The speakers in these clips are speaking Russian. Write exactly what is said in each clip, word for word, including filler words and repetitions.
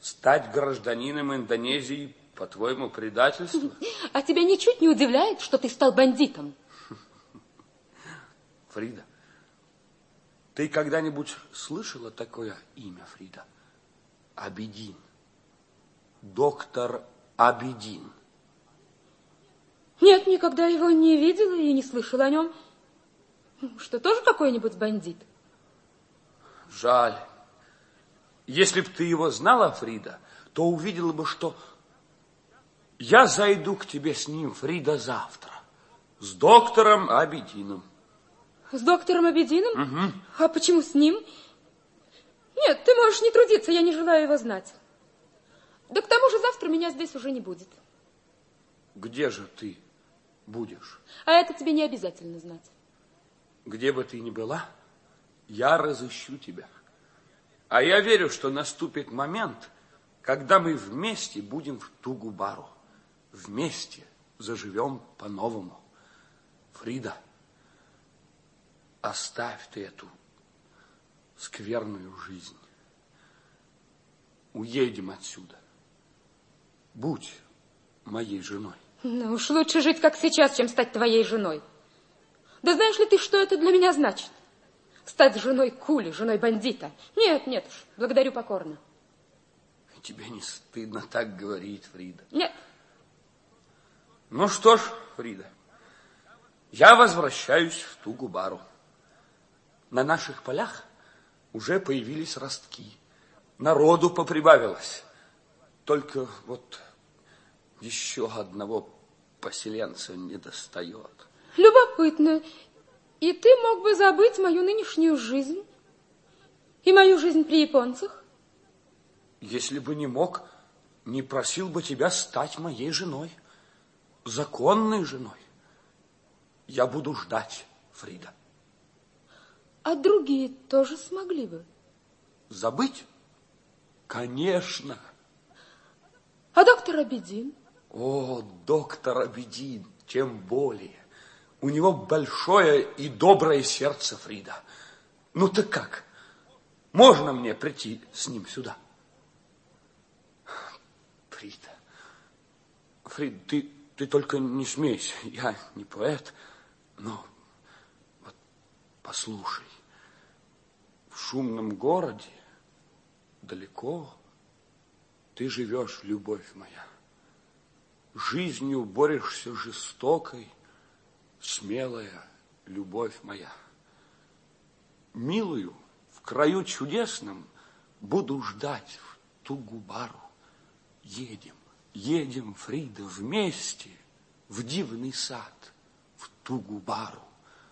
Стать гражданином Индонезии, по-твоему, предательство? А тебя ничуть не удивляет, что ты стал бандитом? Фрида, ты когда-нибудь слышала такое имя, Фрида? Абидин. Доктор Абидин. Нет, никогда его не видела и не слышала о нем. Что, тоже какой-нибудь бандит? Жаль. Если б ты его знала, Фрида, то увидела бы, что я зайду к тебе с ним, Фрида, завтра. С доктором Абидином. С доктором Абидином? Угу. А почему с ним? Нет, ты можешь не трудиться, я не желаю его знать. Да к тому же завтра меня здесь уже не будет. Где же ты будешь? А это тебе не обязательно знать. Где бы ты ни была, я разыщу тебя. А я верю, что наступит момент, когда мы вместе будем в Тугу-Бару. Вместе заживем по-новому. Фрида, оставь ты эту скверную жизнь. Уедем отсюда. Будь моей женой. Ну уж лучше жить, как сейчас, чем стать твоей женой. Да знаешь ли ты, что это для меня значит? Стать женой кули, женой бандита. Нет, нет уж, благодарю покорно. Тебе не стыдно так говорить, Фрида? Нет. Ну что ж, Фрида, я возвращаюсь в Тугу-Бару. На наших полях уже появились ростки. Народу поприбавилось. Только вот еще одного поселенца не достает. Любопытно. И ты мог бы забыть мою нынешнюю жизнь и мою жизнь при японцах? Если бы не мог, не просил бы тебя стать моей женой, законной женой. Я буду ждать, Фрида. А другие тоже смогли бы? Забыть? Конечно. А доктор Абидин? О, доктор Абидин, тем более. У него большое и доброе сердце, Фрида. Ну так как? Можно мне прийти с ним сюда? Фрида, Фрид, ты, ты только не смейся. Я не поэт, но вот послушай. В шумном городе, далеко, ты живешь, любовь моя. Жизнью борешься жестокой, смелая любовь моя. Милую в краю чудесном буду ждать в Тугу-Бару. Едем, едем, Фрида, вместе в дивный сад, в Тугу-Бару.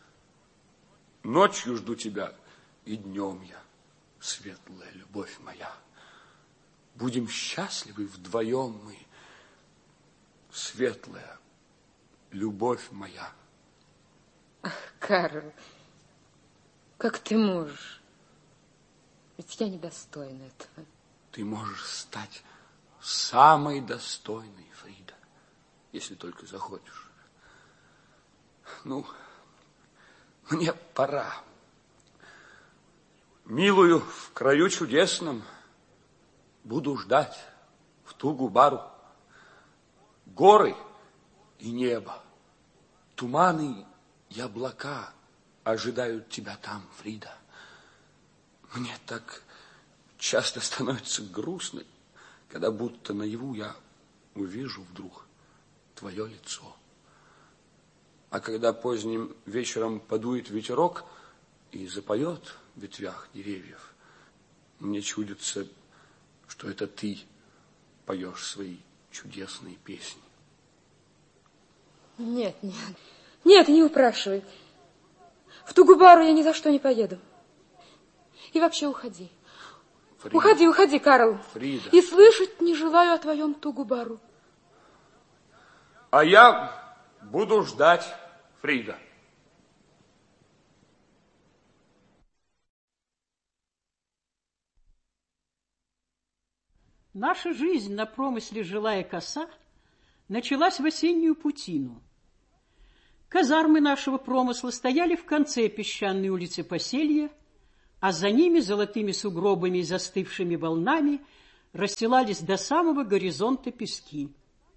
Ночью жду тебя, и днем я, светлая любовь моя. Будем счастливы вдвоем мы, светлая любовь моя. Ах, Карл, как ты можешь? Ведь я недостойна этого. Ты можешь стать самой достойной, Фрида, если только захочешь. Ну, мне пора. Милую в краю чудесном буду ждать в Тугу-Бару. Горы и небо, туманы и облака ожидают тебя там, Фрида. Мне так часто становится грустно, когда будто наяву я увижу вдруг твое лицо. А когда поздним вечером подует ветерок и запоет в ветвях деревьев, мне чудится, что это ты поешь свои чудесные песни. Нет, нет, нет, не упрашивай. В Тугу-Бару я ни за что не поеду. И вообще уходи. Фрида. Уходи, уходи, Карл. Фрида. И слышать не желаю о твоем Тугу-Бару. А я буду ждать, Фрида. Наша жизнь на промысле «Жилая коса» началась в осеннюю путину. Казармы нашего промысла стояли в конце песчаной улицы Поселья, а за ними золотыми сугробами и застывшими волнами расстилались до самого горизонта пески.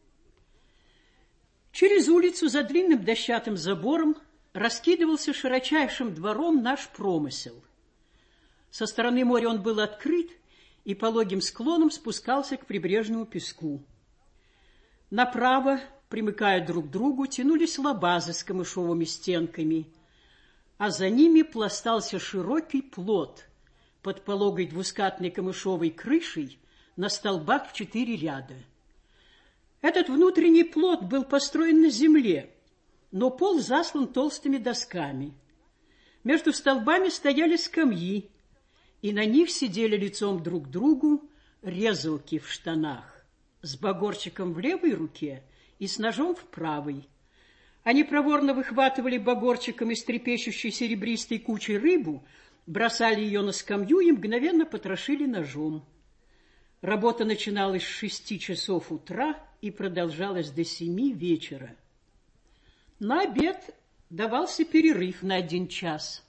Через улицу за длинным дощатым забором раскидывался широчайшим двором наш промысел. Со стороны моря он был открыт и пологим склоном спускался к прибрежному песку. Направо, примыкая друг к другу, тянулись лабазы с камышовыми стенками, а за ними пластался широкий плот под пологой двускатной камышовой крышей на столбах в четыре ряда. Этот внутренний плот был построен на земле, но пол заслан толстыми досками. Между столбами стояли скамьи, и на них сидели лицом друг к другу резалки в штанах, с багорчиком в левой руке и с ножом в правой. Они проворно выхватывали багорчиком из трепещущей серебристой кучи рыбу, бросали ее на скамью и мгновенно потрошили ножом. Работа начиналась с шести часов утра и продолжалась до семи вечера. На обед давался перерыв на один час.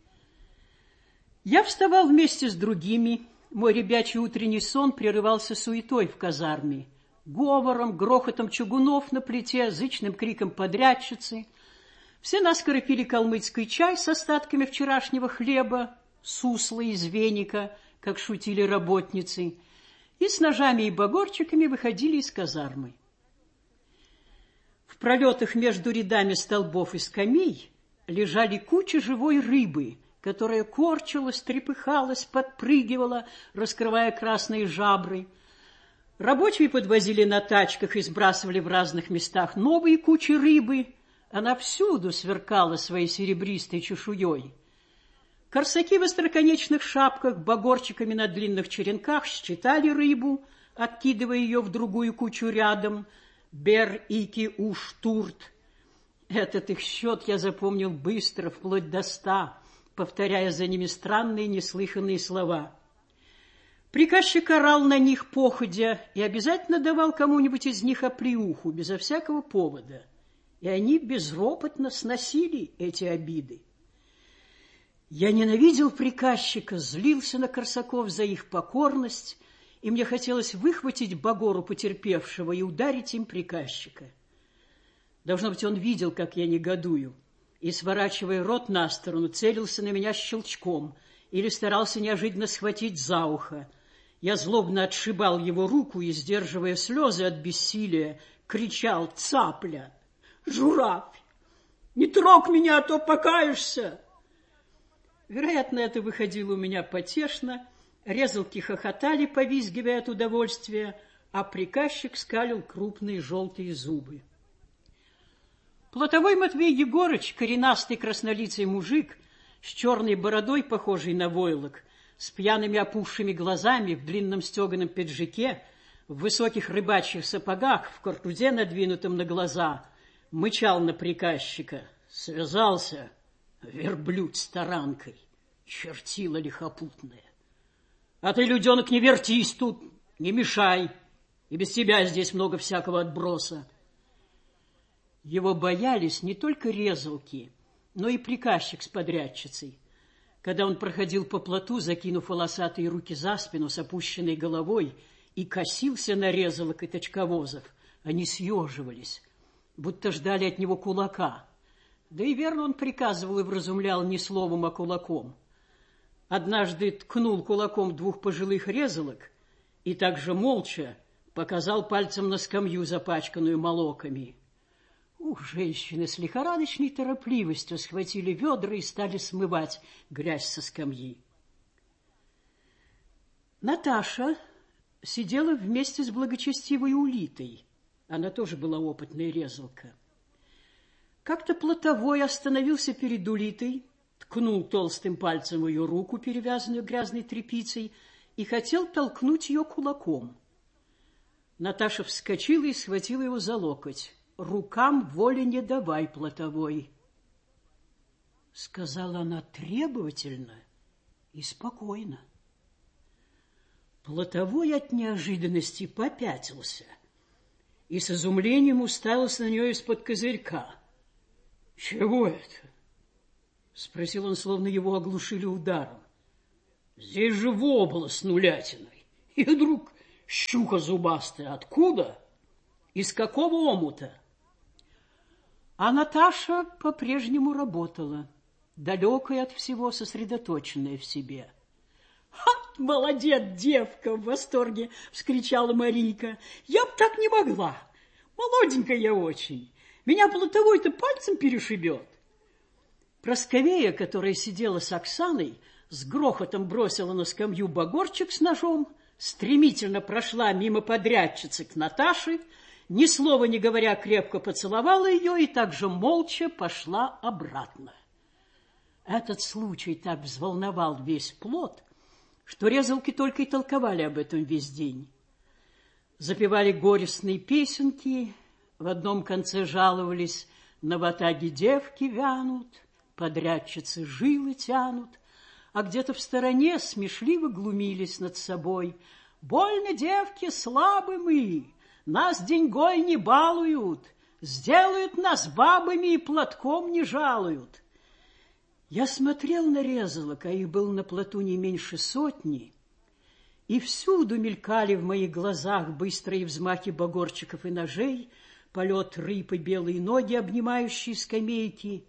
Я вставал вместе с другими. Мой ребячий утренний сон прерывался суетой в казарме, говором, грохотом чугунов на плите, зычным криком подрядчицы. Все наскоро пили калмыцкий чай с остатками вчерашнего хлеба, сусла из веника, как шутили работницы, и с ножами и багорчиками выходили из казармы. В пролетах между рядами столбов и скамей лежали кучи живой рыбы, которая корчилась, трепыхалась, подпрыгивала, раскрывая красные жабры. Рабочие подвозили на тачках и сбрасывали в разных местах новые кучи рыбы. Она всюду сверкала своей серебристой чешуей. Корсаки в остроконечных шапках, багорчиками на длинных черенках считали рыбу, откидывая ее в другую кучу рядом. Бер, ики, уш, турт. Этот их счет я запомнил быстро, вплоть до ста, повторяя за ними странные неслыханные слова. Приказчик орал на них походя и обязательно давал кому-нибудь из них оплеуху, безо всякого повода. И они безропотно сносили эти обиды. Я ненавидел приказчика, злился на корсаков за их покорность, и мне хотелось выхватить багору потерпевшего и ударить им приказчика. Должно быть, он видел, как я негодую, и, сворачивая рот на сторону, целился на меня щелчком или старался неожиданно схватить за ухо. Я злобно отшибал его руку и, сдерживая слезы от бессилия, кричал: «Цапля! Журавль! Не трогай меня, а то покаешься!» Вероятно, это выходило у меня потешно. Резалки хохотали, повизгивая от удовольствия, а приказчик скалил крупные желтые зубы. Плотовой Матвей Егорыч, коренастый краснолицый мужик, с черной бородой, похожей на войлок, с пьяными опухшими глазами, в длинном стеганом пиджаке, в высоких рыбачьих сапогах, в картузе, надвинутом на глаза, мычал на приказчика: «Связался, верблюд с таранкой, чертила лихопутная. А ты, люденок, не вертись тут, не мешай, и без тебя здесь много всякого отброса». Его боялись не только резалки, но и приказчик с подрядчицей. Когда он проходил по плоту, закинув волосатые руки за спину с опущенной головой, и косился на резалок и точковозов, они съеживались, будто ждали от него кулака. Да и верно он приказывал и вразумлял не словом, а кулаком. Однажды ткнул кулаком двух пожилых резалок и также молча показал пальцем на скамью, запачканную молоками. Ух, женщины с лихорадочной торопливостью схватили ведра и стали смывать грязь со скамьи. Наташа сидела вместе с благочестивой Улитой. Она тоже была опытная резалка. Как-то плотовой остановился перед Улитой, ткнул толстым пальцем ее руку, перевязанную грязной тряпицей, и хотел толкнуть ее кулаком. Наташа вскочила и схватила его за локоть. «Рукам воли не давай, плотовой», — сказала она требовательно и спокойно. Плотовой от неожиданности попятился и с изумлением уставился на нее из-под козырька. «Чего это?» — спросил он, словно его оглушили ударом. «Здесь же вобла с нулятиной, и вдруг Щука зубастая, откуда? Из какого омута? А Наташа по-прежнему работала, далекая от всего, сосредоточенная в себе. «Ха, молодец, девка!» — в восторге вскричала Марийка. «Я б так не могла. Молоденькая я очень. Меня плотовой-то пальцем перешибет». Просковея, которая сидела с Оксаной, с грохотом бросила на скамью багорчик с ножом, стремительно прошла мимо подрядчицы к Наташе, ни слова не говоря, крепко поцеловала ее и также молча пошла обратно. Этот случай так взволновал весь плот, что резалки только и толковали об этом весь день. Запевали горестные песенки, в одном конце жаловались: на ватаге девки вянут, подрядчицы жилы тянут, а где-то в стороне смешливо глумились над собой: больно, девки, слабы мы, нас деньгой не балуют, сделают нас бабами и платком не жалуют. Я смотрел на резалок, а их было на плоту не меньше сотни, и всюду мелькали в моих глазах быстрые взмахи багорчиков и ножей, полет рыб и белые ноги, обнимающие скамейки,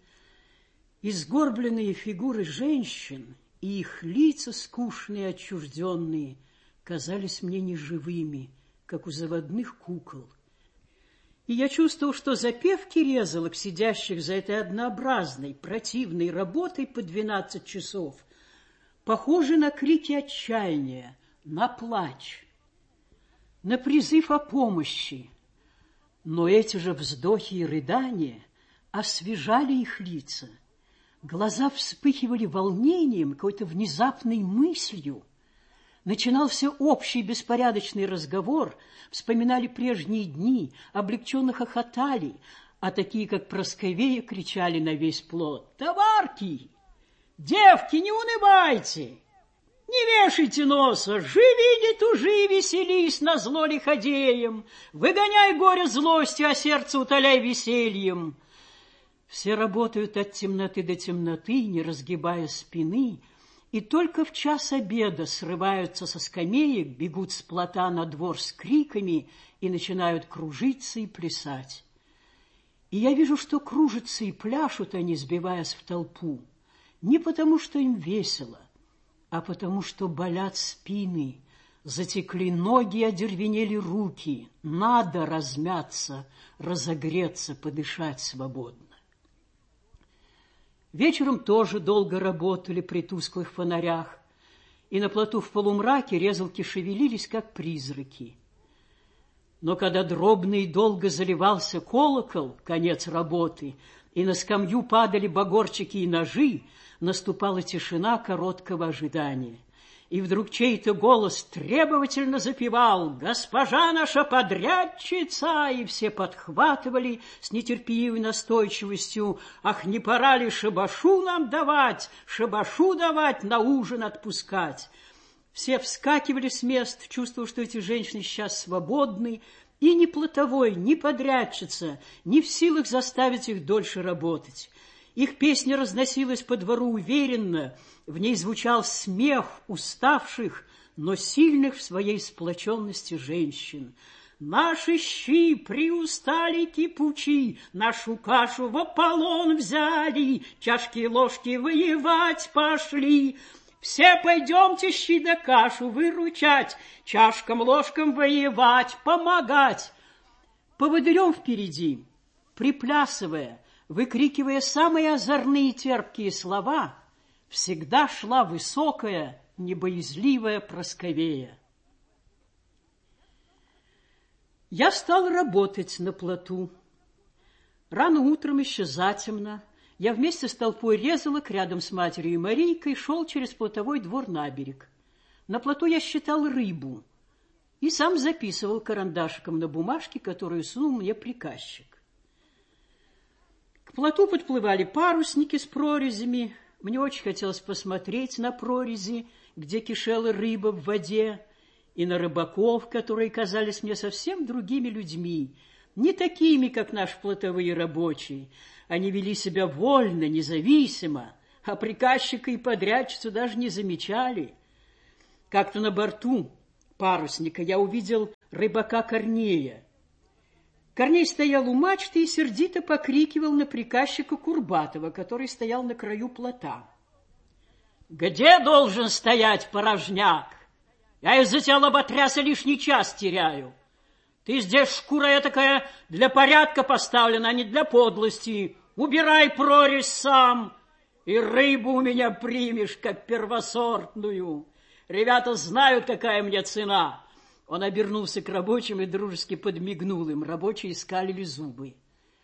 и сгорбленные фигуры женщин, и их лица скучные, отчужденные, казались мне неживыми, как у заводных кукол. И я чувствовал, что запевки резалок, сидящих за этой однообразной, противной работой по двенадцать часов, похожи на крики отчаяния, на плач, на призыв о помощи. Но эти же вздохи и рыдания освежали их лица. Глаза вспыхивали волнением, какой-то внезапной мыслью. Начинался общий беспорядочный разговор, вспоминали прежние дни, облегченно хохотали, а такие, как Просковея, кричали на весь плот: «Товарки! Девки, не унывайте! Не вешайте носа! Живи, не тужи, веселись назло лиходеям! Выгоняй горе злостью, а сердце утоляй весельем!» Все работают от темноты до темноты, не разгибая спины, и только в час обеда срываются со скамеек, бегут с плота на двор с криками и начинают кружиться и плясать. И я вижу, что кружатся и пляшут они, сбиваясь в толпу, не потому, что им весело, а потому, что болят спины, затекли ноги и одервенели руки. Надо размяться, разогреться, подышать свободно. Вечером тоже долго работали при тусклых фонарях, и на плоту в полумраке резалки шевелились, как призраки. Но когда дробно и долго заливался колокол, конец работы, и на скамью падали багорчики и ножи, наступала тишина короткого ожидания. И вдруг чей-то голос требовательно запевал: «Госпожа наша подрядчица!» И все подхватывали с нетерпеливой настойчивостью: «Ах, не пора ли шабашу нам давать, шабашу давать, на ужин отпускать?» Все вскакивали с мест, чувствуя, что эти женщины сейчас свободны, и ни плотовой, ни подрядчица не в силах заставить их дольше работать. Их песня разносилась по двору уверенно, в ней звучал смех уставших, но сильных в своей сплоченности женщин. «Наши щи приустали кипучи, нашу кашу в Аполлон взяли, чашки и ложки воевать пошли. Все пойдемте щи да кашу выручать, чашкам-ложкам воевать, помогать». Поводырем впереди, приплясывая, выкрикивая самые озорные и терпкие слова, всегда шла высокая, небоязливая Просковея. Я стал работать на плоту. Рано утром, еще затемно, я вместе с толпой резалок рядом с матерью и Марийкой шел через плотовой двор на берег. На плоту я считал рыбу и сам записывал карандашиком на бумажке, которую сунул мне приказчик. К плоту подплывали парусники с прорезями. Мне очень хотелось посмотреть на прорези, где кишела рыба в воде, и на рыбаков, которые казались мне совсем другими людьми, не такими, как наши плотовые рабочие. Они вели себя вольно, независимо, а приказчика и подрядчицу даже не замечали. Как-то на борту парусника я увидел рыбака Корнея. Корней стоял у мачты и сердито покрикивал на приказчика Курбатова, который стоял на краю плота. «Где должен стоять порожняк? Я из-за тебя лоботряса лишний час теряю. Ты здесь шкура этакая для порядка поставлена, а не для подлости. Убирай прорезь сам, и рыбу у меня примешь, как первосортную. Ребята знают, какая мне цена». Он обернулся к рабочим и дружески подмигнул им. Рабочие скалили зубы.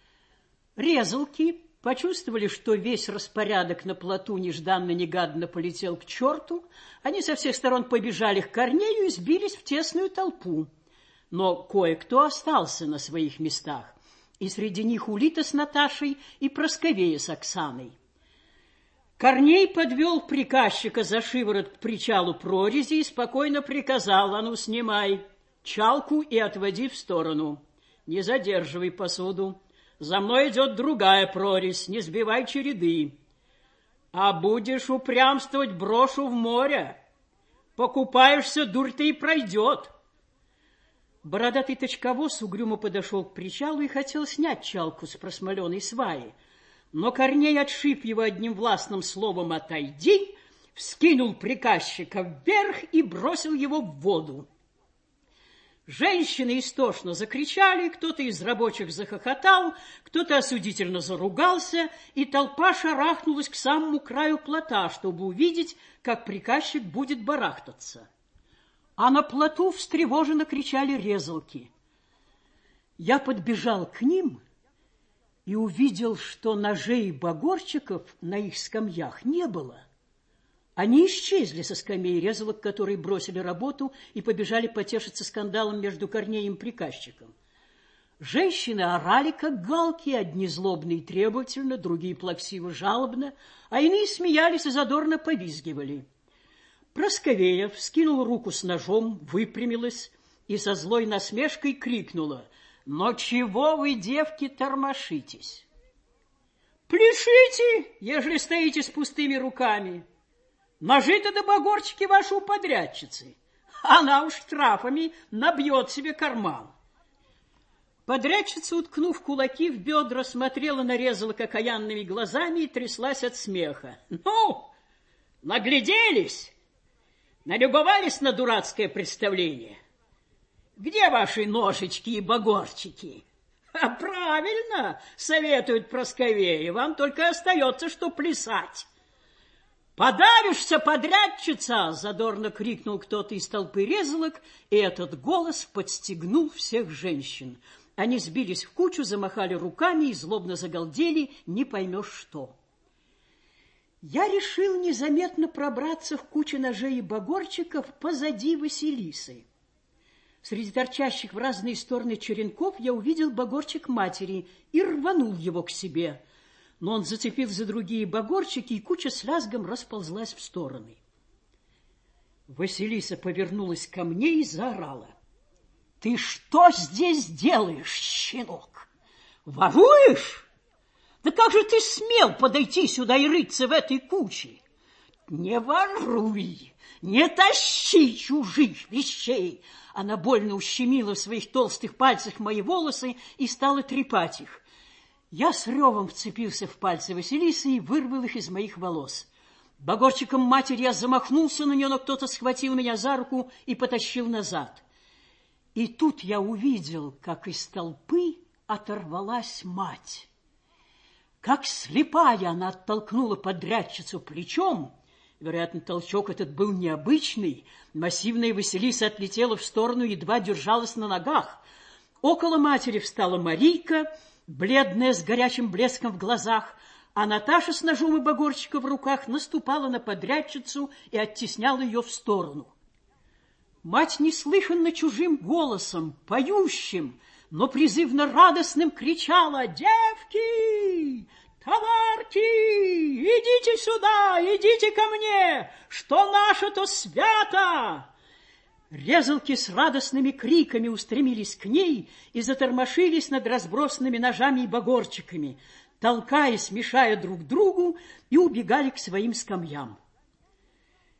Резалки почувствовали, что весь распорядок на плоту нежданно-негаданно полетел к черту. Они со всех сторон побежали к Корнею и сбились в тесную толпу. Но кое-кто остался на своих местах, и среди них Улита с Наташей и Просковея с Оксаной. Корней подвел приказчика за шиворот к причалу прорези и спокойно приказал: «А ну, снимай чалку и отводи в сторону. Не задерживай посуду. За мной идет другая прорезь, не сбивай череды. А будешь упрямствовать, брошу в море. Покупаешься, дурь ты и пройдет». Бородатый точковоз угрюмо подошел к причалу и хотел снять чалку с просмоленной сваи. Но Корней, отшиб его одним властным словом «отойди», вскинул приказчика вверх и бросил его в воду. Женщины истошно закричали, кто-то из рабочих захохотал, кто-то осудительно заругался, и толпа шарахнулась к самому краю плота, чтобы увидеть, как приказчик будет барахтаться. А на плоту встревоженно кричали резалки. Я подбежал к ним и увидел, что ножей и багорчиков на их скамьях не было. Они исчезли со скамей резалок, которые бросили работу и побежали потешиться скандалом между Корнеем и приказчиком. Женщины орали, как галки, одни злобно и требовательно, другие плаксиво жалобно, а иные смеялись и задорно повизгивали. Просковея вскинула руку с ножом, выпрямилась и со злой насмешкой крикнула: «Но чего вы, девки, тормошитесь? Пляшите, ежели стоите с пустыми руками. Ножи-то да багорчики ваши у подрядчицы. Она уж штрафами набьет себе карман». Подрядчица, уткнув кулаки в бедра, смотрела на резалок окаянными глазами и тряслась от смеха. «Ну, нагляделись? Налюбовались на дурацкое представление? Где ваши ножички и багорчики? А правильно, советует Просковея, вам только остается, что плясать. «Подавишься, подрядчица!» — задорно крикнул кто-то из толпы резалок, и этот голос подстегнул всех женщин. Они сбились в кучу, замахали руками и злобно загалдели, не поймешь что. Я решил незаметно пробраться в кучу ножей и багорчиков позади Василисы. Среди торчащих в разные стороны черенков я увидел багорчик матери и рванул его к себе. Но он зацепил за другие багорчики, и куча с лязгом расползлась в стороны. Василиса повернулась ко мне и заорала: «Ты что здесь делаешь, щенок? Воруешь? Да как же ты смел подойти сюда и рыться в этой куче? Не воруй, не тащи чужих вещей!» Она больно ущемила в своих толстых пальцах мои волосы и стала трепать их. Я с ревом вцепился в пальцы Василисы и вырвал их из моих волос. Багорчиком матери я замахнулся на нее, но кто-то схватил меня за руку и потащил назад. И тут я увидел, как из толпы оторвалась мать. Как слепая она оттолкнула подрядчицу плечом. Вероятно, толчок этот был необычный. Массивная Василиса отлетела в сторону, едва держалась на ногах. Около матери встала Марийка, бледная, с горячим блеском в глазах, а Наташа с ножом и багорчиком в руках наступала на подрядчицу и оттесняла ее в сторону. Мать неслыханно чужим голосом, поющим, но призывно радостным кричала: «Девки! Товарки! Идите сюда! Идите ко мне! Что наше, то свято!» Резалки с радостными криками устремились к ней и затормошились над разбросанными ножами и багорчиками, толкая, смешая друг друг другу, и убегали к своим скамьям.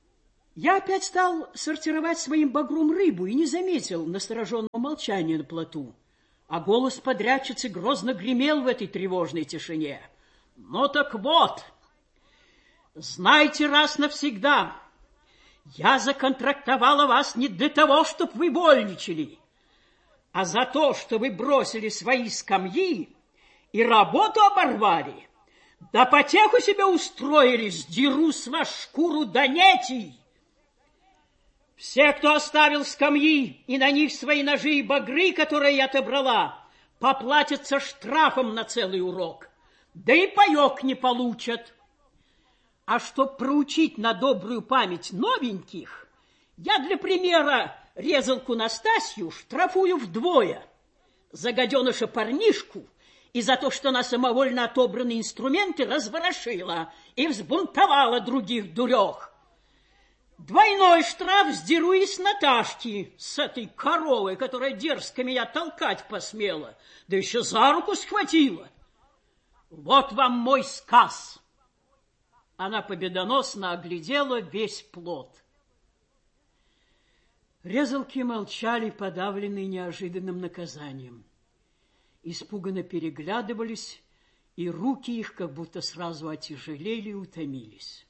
Я опять стал сортировать своим багром рыбу и не заметил настороженного молчания на плоту, а голос подрядчицы грозно гремел в этой тревожной тишине. Ну так вот, знайте раз навсегда, я законтрактовала вас не для того, чтобы вы вольничали, а за то, что вы бросили свои скамьи и работу оборвали, да потеху себе устроили, сдеру с вас шкуру до нетей. Все, кто оставил скамьи и на них свои ножи и багры, которые я отобрала, поплатятся штрафом на целый урок, да и паёк не получат. А чтоб проучить на добрую память новеньких, я для примера резалку Настасью штрафую вдвое за гаденыша парнишку и за то, что она самовольно отобранные инструменты разворошила и взбунтовала других дурех. Двойной штраф сдеру и с Наташки, с этой коровой, которая дерзко меня толкать посмела, да еще за руку схватила. Вот вам мой сказ. Она победоносно оглядела весь плот. Резалки молчали, подавленные неожиданным наказанием. Испуганно переглядывались, и руки их как будто сразу отяжелели и утомились.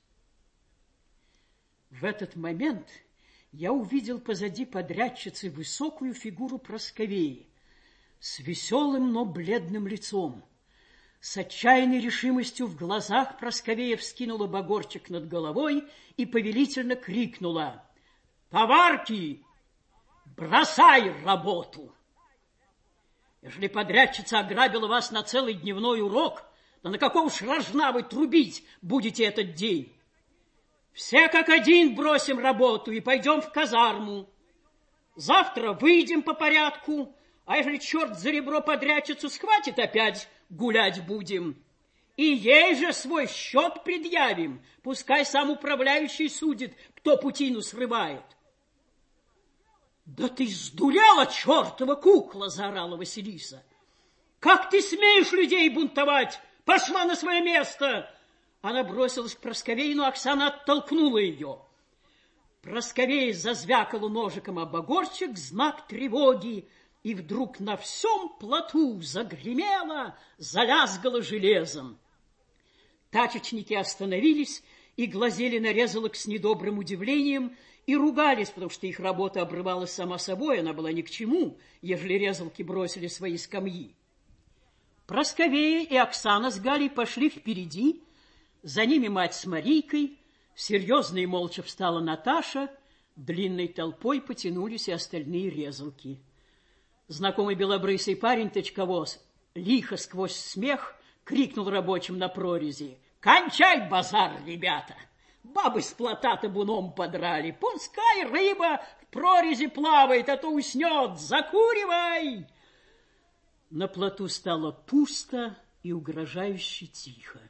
В этот момент я увидел позади подрядчицы высокую фигуру Прасковеи с веселым, но бледным лицом. С отчаянной решимостью в глазах Прасковея вскинула багорчик над головой и повелительно крикнула: «Товарки, бросай работу! Ежели подрядчица ограбила вас на целый дневной урок, то на какого ж рожна вы трубить будете этот день? Все как один бросим работу и пойдем в казарму. Завтра выйдем по порядку, а ежели черт за ребро подрядчицу схватит, опять гулять будем. И ей же свой счет предъявим, пускай сам управляющий судит, кто путину срывает». «Да ты сдурела, чертова кукла!» — заорала Василиса. «Как ты смеешь людей бунтовать? Пошла на свое место!» Она бросилась к Прасковее, но Оксана оттолкнула ее. Прасковея зазвякала ножиком об огорчик, знак тревоги, и вдруг на всем плоту загремело, залязгало железом. Тачечники остановились и глазели на резалок с недобрым удивлением и ругались, потому что их работа обрывалась сама собой, она была ни к чему, ежели резалки бросили свои скамьи. Прасковея и Оксана с Галей пошли впереди, за ними мать с Марийкой, серьезно и молча встала Наташа, длинной толпой потянулись и остальные резалки. Знакомый белобрысый парень точковоз лихо сквозь смех крикнул рабочим на прорези: «Кончай базар, ребята! Бабы с плота табуном подрали, пускай рыба в прорези плавает, а то уснет, закуривай!» На плоту стало пусто и угрожающе тихо.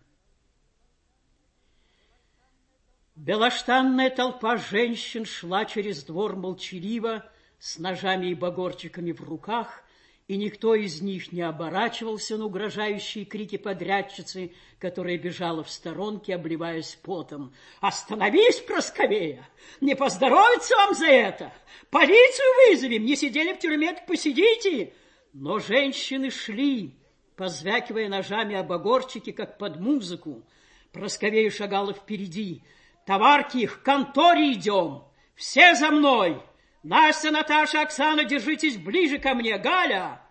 Белоштанная толпа женщин шла через двор молчаливо, с ножами и багорчиками в руках, и никто из них не оборачивался на угрожающие крики подрядчицы, которая бежала в сторонке, обливаясь потом. «Остановись, Прасковея! Не поздоровится вам за это! Полицию вызовем! Не сидели в тюрьме, так посидите!» Но женщины шли, позвякивая ножами об огорчике, как под музыку. Прасковея шагала впереди. «Товарки, к конторе идем! Все за мной! Настя, Наташа, Оксана, держитесь ближе ко мне! Галя!»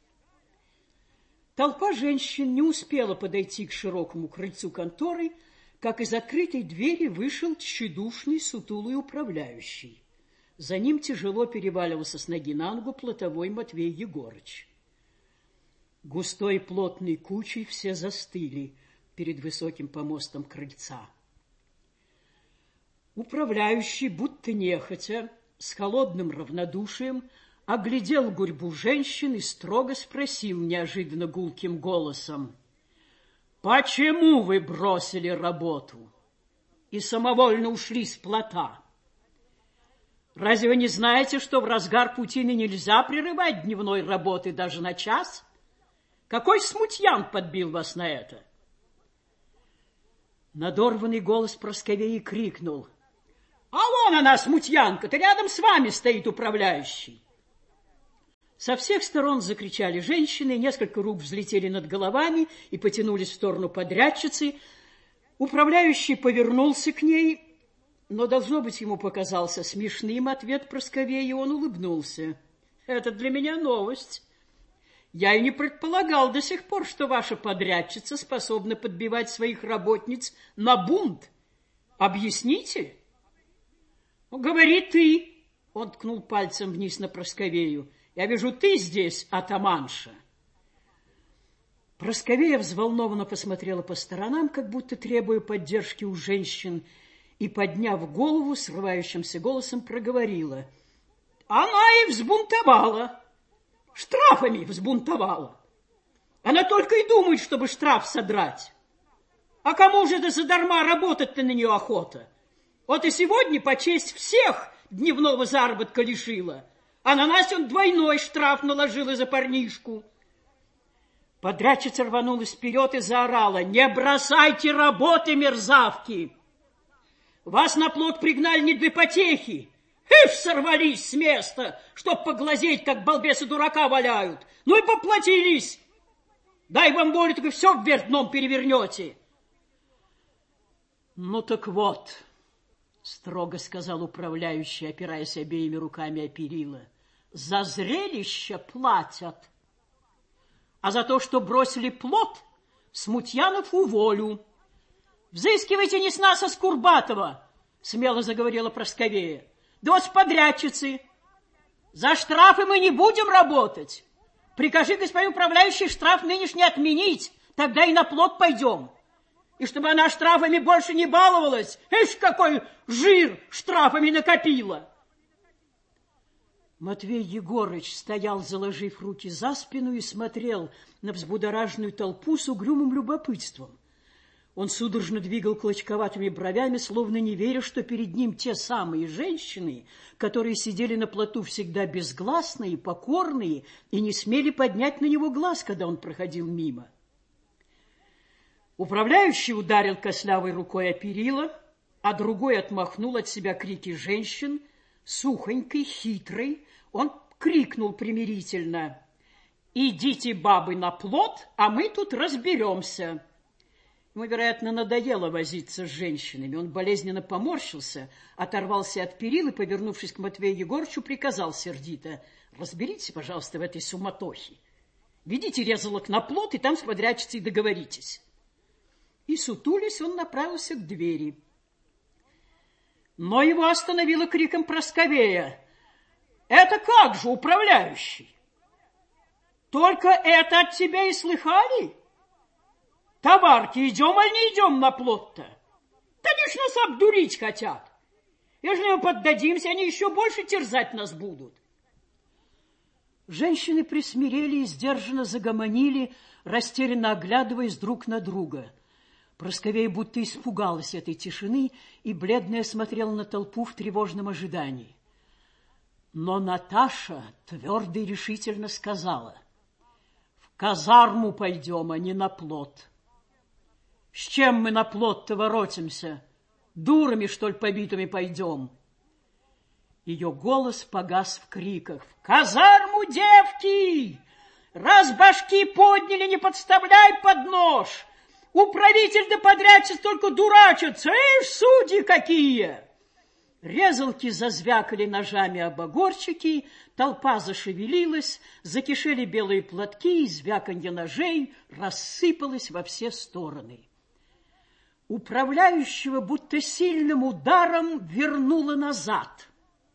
Толпа женщин не успела подойти к широкому крыльцу конторы, как из открытой двери вышел тщедушный сутулый управляющий. За ним тяжело переваливался с ноги на ногу плотовой Матвей Егорыч. Густой плотной кучей все застыли перед высоким помостом крыльца. Управляющий, будто нехотя, с холодным равнодушием, оглядел гурьбу женщин и строго спросил неожиданно гулким голосом: «Почему вы бросили работу и самовольно ушли с плота? Разве вы не знаете, что в разгар путины нельзя прерывать дневной работы даже на час? Какой смутьян подбил вас на это?» Надорванный голос Прасковеи крикнул: А вон она, смутьянка-то, рядом с вами стоит управляющий. Со всех сторон закричали женщины, несколько рук взлетели над головами и потянулись в сторону подрядчицы. Управляющий повернулся к ней, но, должно быть, ему показался смешным ответ Прасковьи, и он улыбнулся. Это для меня новость. Я и не предполагал до сих пор, что ваша подрядчица способна подбивать своих работниц на бунт. Объясните? Говори ты. Он ткнул пальцем вниз на Прасковью. Я вижу, ты здесь, атаманша. Прасковья взволнованно посмотрела по сторонам, как будто требуя поддержки у женщин, и, подняв голову, срывающимся голосом проговорила. Она и взбунтовала, штрафами взбунтовала. Она только и думает, чтобы штраф содрать. А кому же это задарма работать-то на нее охота? Вот и сегодня по честь всех дневного заработка лишила, а на нас он двойной штраф наложил за парнишку. Подрядчица рванулась вперед и заорала. Не бросайте работы, мерзавки! Вас на плот пригнали не для потехи. Ишь, сорвались с места, чтоб поглазеть, как балбесы дурака валяют. Ну и поплатились. Дай вам волю, так и все вверх дном перевернете. Ну так вот, строго сказал управляющий, опираясь обеими руками о перила, за зрелище платят. А за то, что бросили плот, Смутьянов уволю. Взыскивайте не с нас, а с Курбатова, смело заговорила Прасковья. Да вот с подрядчицы. За штрафы мы не будем работать. Прикажи, господин управляющий, штраф нынешний отменить, тогда и на плот пойдем. И чтобы она штрафами больше не баловалась. Ишь, какой жир штрафами накопила. Матвей Егорыч стоял, заложив руки за спину, и смотрел на взбудораженную толпу с угрюмым любопытством. Он судорожно двигал клочковатыми бровями, словно не веря, что перед ним те самые женщины, которые сидели на плоту всегда безгласные, покорные, и не смели поднять на него глаз, когда он проходил мимо. Управляющий ударил костлявой рукой о перила, а другой отмахнул от себя крики женщин. Сухонький, хитрый, он крикнул примирительно. «Идите, бабы, на плот, а мы тут разберемся». Ему, вероятно, надоело возиться с женщинами. Он болезненно поморщился, оторвался от перил и, повернувшись к Матвею Егорычу, приказал сердито. «Разберитесь, пожалуйста, в этой суматохе. Ведите резалок на плот, и там с подрядчицей договоритесь». И, сутулясь, он направился к двери. Но его остановила криком Прасковья. «Это как же, управляющий? Только это от тебя и слыхали? Товарки, идем, аль не идем на плот-то? Да лишь нас обдурить хотят. Если мы поддадимся, они еще больше терзать нас будут». Женщины присмирели и сдержанно загомонили, растерянно оглядываясь друг на друга. Прасковья будто испугалась этой тишины и бледная смотрела на толпу в тревожном ожидании. Но Наташа твердо и решительно сказала: «В казарму пойдем, а не на плот». «С чем мы на плот-то воротимся? Дурами, что ли, побитыми пойдем?» Ее голос погас в криках. «В казарму, девки! Раз башки подняли, не подставляй под нож! Управитель да подрядчик только дурачатся! Ишь, судьи какие!» Резалки зазвякали ножами об огорчики, толпа зашевелилась, закишели белые платки, и звяканье ножей рассыпалось во все стороны. Управляющего будто сильным ударом вернуло назад.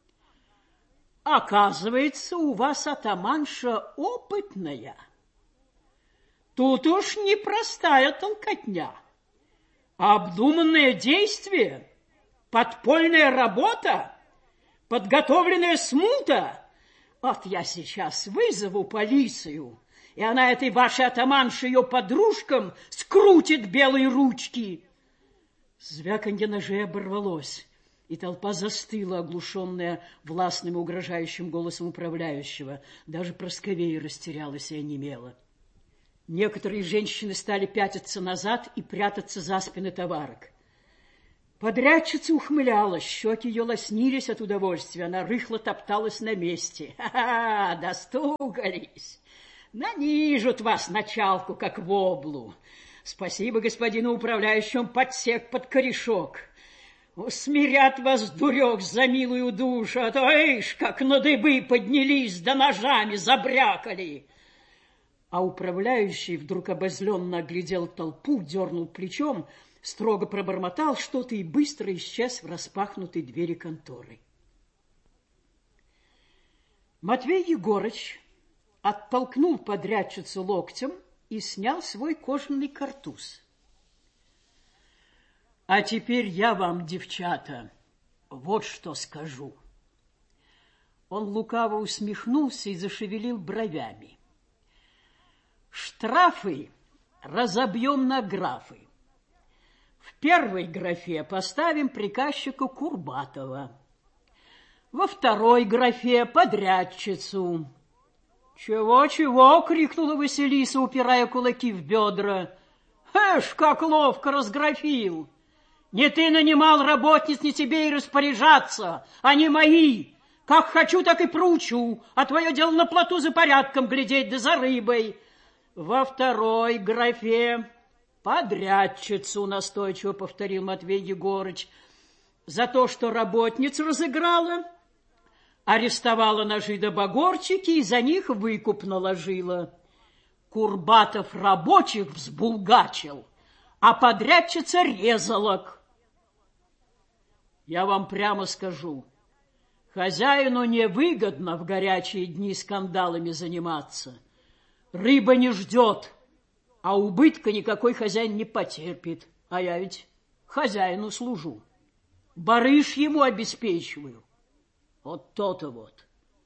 «Оказывается, у вас атаманша опытная. Тут уж непростая толкотня, а обдуманное действие, подпольная работа, подготовленная смута. Вот я сейчас вызову полицию, и она этой вашей атаманши ее подружкам скрутит белые ручки». Звяканье ножей оборвалось, и толпа застыла, оглушенная властным и угрожающим голосом управляющего. Даже Прасковья растерялась и онемела. Некоторые женщины стали пятиться назад и прятаться за спины товарок. Подрядчица ухмылялась, щеки ее лоснились от удовольствия, она рыхло топталась на месте. Ха-ха, достукались. Нанижут вас началку, как воблу. Спасибо господину управляющему, подсек под корешок. Усмирят вас, дурек, за милую душу, а то, эйш, как на дыбы поднялись, да ножами забрякали. А управляющий вдруг обозленно оглядел толпу, дернул плечом, строго пробормотал что-то и быстро исчез в распахнутой двери конторы. Матвей Егорыч оттолкнул подрядчицу локтем и снял свой кожаный картуз. А теперь я вам, девчата, вот что скажу. Он лукаво усмехнулся и зашевелил бровями. Штрафы разобьем на графы. В первой графе поставим приказчика Курбатова. Во второй графе подрядчицу. «Чего-чего?» — крикнула Василиса, упирая кулаки в бедра. «Эш, как ловко разграфил! Не ты нанимал работниц, не тебе и распоряжаться, они мои. Как хочу, так и проучу, а твое дело на плоту за порядком глядеть да за рыбой». Во второй графе подрядчицу, настойчиво повторил Матвей Егорыч, за то, что работниц разыграла, арестовала ножи да багорчики и за них выкуп наложила. Курбатов рабочих взбулгачил, а подрядчица резалок. Я вам прямо скажу, хозяину невыгодно в горячие дни скандалами заниматься. Рыба не ждет, а убытка никакой хозяин не потерпит. А я ведь хозяину служу. Барыш ему обеспечиваю. Вот то-то вот.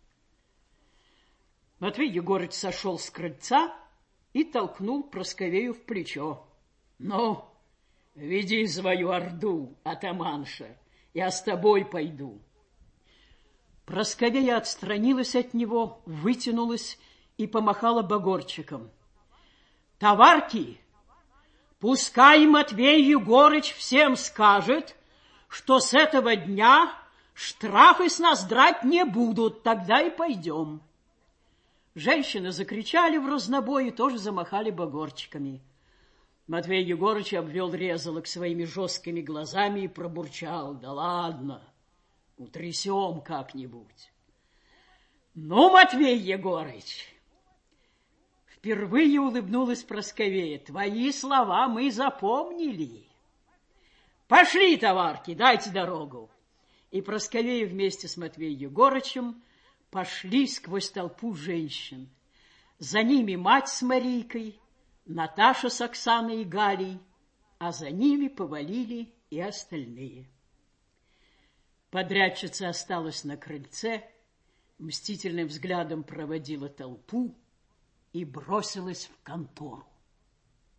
Матвей Егорыч сошел с крыльца и толкнул Просковею в плечо. Ну, веди свою орду, атаманша, я с тобой пойду. Просковея отстранилась от него, вытянулась и помахала багорчиком. Товарки, пускай Матвей Егорыч всем скажет, что с этого дня штрафы с нас драть не будут, тогда и пойдем. Женщины закричали в разнобой и тоже замахали багорчиками. Матвей Егорыч обвел резалок своими жесткими глазами и пробурчал. Да ладно, утрясем как-нибудь. Ну, Матвей Егорыч... Впервые улыбнулась Просковея. Твои слова мы запомнили. Пошли, товарки, дайте дорогу. И Просковея вместе с Матвеем Егорычем пошли сквозь толпу женщин. За ними мать с Марийкой, Наташа с Оксаной и Галей, а за ними повалили и остальные. Подрядчица осталась на крыльце, мстительным взглядом проводила толпу и бросилась в контору.